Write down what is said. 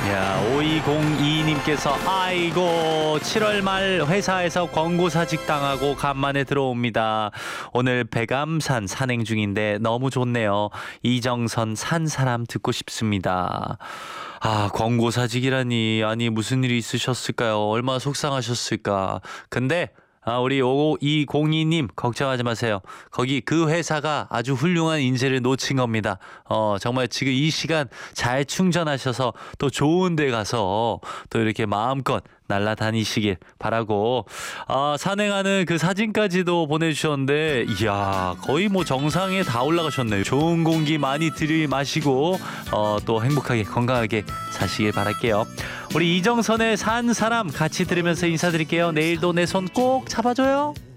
야, 5202님께서 아이고 7월 말 회사에서 권고사직 당하고 간만에 들어옵니다. 오늘 백암산 산행 중인데 너무 좋네요. 이정선 산 사람 듣고 싶습니다. 아, 권고사직이라니. 아니 무슨 일이 있으셨을까요? 얼마나 속상하셨을까. 근데 우리 5202님 걱정하지 마세요. 거기 그 회사가 아주 훌륭한 인재를 놓친 겁니다. 정말 지금 이 시간 잘 충전하셔서 또 좋은 데 가서 또 이렇게 마음껏 날아다니시길 바라고, 산행하는 그 사진까지도 보내주셨는데 이야 거의 뭐 정상에 다 올라가셨네요. 좋은 공기 많이 들이마시고 또 행복하게 건강하게 사시길 바랄게요. 우리 이정선의 산 사람 같이 들으면서 인사드릴게요. 내일도 내 손 꼭 잡아줘요.